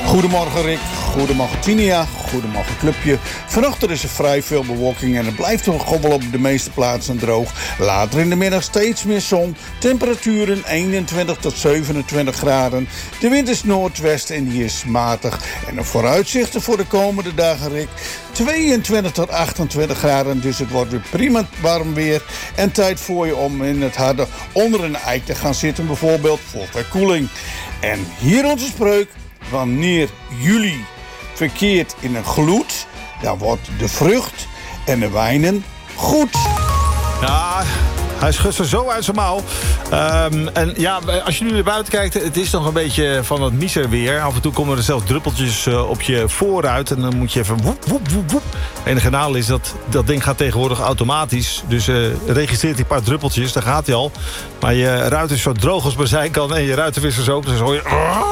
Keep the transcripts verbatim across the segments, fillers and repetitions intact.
Goedemorgen Rick, goedemorgen Tinia, goedemorgen clubje. Vanochtend is er vrij veel bewolking en het blijft toch wel op de meeste plaatsen droog. Later in de middag steeds meer zon. Temperaturen eenentwintig tot zevenentwintig graden. De wind is noordwest en die is matig. En de vooruitzichten voor de komende dagen Rick. tweeëntwintig tot achtentwintig graden, dus het wordt weer prima warm weer. En tijd voor je om in het harde onder een eik te gaan zitten, bijvoorbeeld voor verkoeling. En hier onze spreuk. Wanneer jullie verkeert in een gloed, dan wordt de vrucht en de wijnen goed. Ja, hij schudt er zo uit zijn mouw. Um, en ja, als je nu naar buiten kijkt, het is nog een beetje van het miser weer. Af en toe komen er zelfs druppeltjes uh, op je vooruit. En dan moet je even woep, woep, woep, woep. Het enige nadeel is dat dat ding gaat tegenwoordig automatisch. Dus uh, registreert hij een paar druppeltjes, daar gaat hij al. Maar je ruit is zo droog als maar zijn kan. En je ruitenwissers ook. Dus hoor je...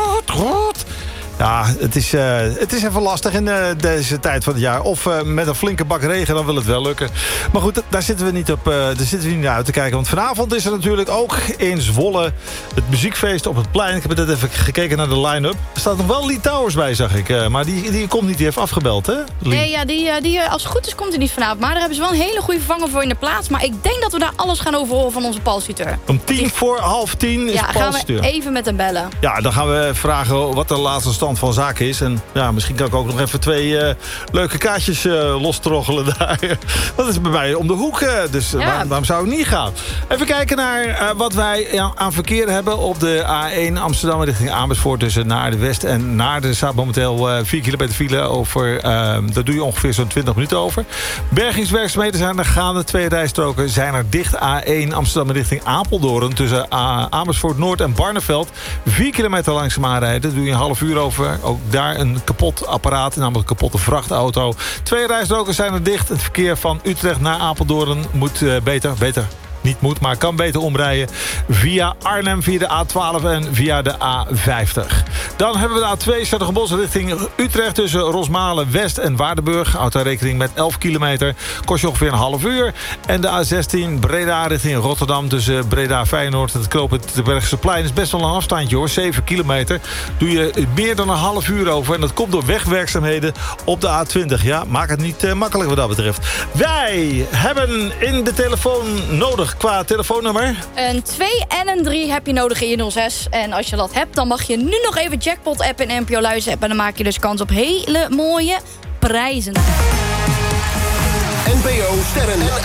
Ja, het is, uh, het is even lastig in uh, deze tijd van het jaar. Of uh, met een flinke bak regen, dan wil het wel lukken. Maar goed, daar zitten we niet op, uh, daar zitten we niet naar uit te kijken. Want vanavond is er natuurlijk ook in Zwolle het muziekfeest op het plein. Ik heb net even gekeken naar de line-up. Er staat nog wel Lee Towers bij, zag ik. Uh, maar die, die komt niet, die heeft afgebeld, hè? Lee. Nee, ja, die, die, als het goed is, komt hij niet vanavond. Maar daar hebben ze wel een hele goede vervanger voor in de plaats. Maar ik denk dat we daar alles gaan over horen van onze Paul Suter. Om tien voor half tien is ja, Paul gaan Suter. we even met hem bellen. Ja, dan gaan we vragen wat de laatste stand van zaken is. En ja, misschien kan ik ook nog even twee uh, leuke kaartjes uh, lostroggelen daar. Dat is bij mij om de hoek, uh, dus ja. waarom, waarom zou ik niet gaan? Even kijken naar uh, wat wij ja, aan verkeer hebben op de A één Amsterdam richting Amersfoort. Tussen naar de west en naar de staat momenteel uh, vier kilometer file over. Uh, daar doe je ongeveer zo'n twintig minuten over. Bergingswerkzaamheden zijn er gaande. Twee rijstroken zijn er dicht. A één Amsterdam richting Apeldoorn. Tussen uh, Amersfoort Noord en Barneveld. vier kilometer langzaam aanrijden. Daar doe je een half uur over. Ook daar een kapot apparaat, namelijk een kapotte vrachtauto. Twee rijstroken zijn er dicht. Het verkeer van Utrecht naar Apeldoorn moet uh, beter, beter. Niet moet, maar kan beter omrijden via Arnhem, via de A twaalf en via de A vijftig. Dan hebben we de A twee Stadgenbos richting Utrecht tussen Rosmalen West en Waardenburg. Houd daar rekening met elf kilometer. Kost je ongeveer een half uur. En de A zestien Breda richting Rotterdam tussen Breda Feyenoord en het knooppunt de Bergseplein. Is best wel een afstandje hoor, zeven kilometer. Doe je meer dan een half uur over. En dat komt door wegwerkzaamheden op de A twintig. Ja, maak het niet uh, makkelijk wat dat betreft. Wij hebben in de telefoon nodig qua telefoonnummer. Een twee en een drie heb je nodig in je nul zes. En als je dat hebt, dan mag je nu nog even Jackpot app en N P O Luister app. En dan maak je dus kans op hele mooie prijzen. N P O Sterren.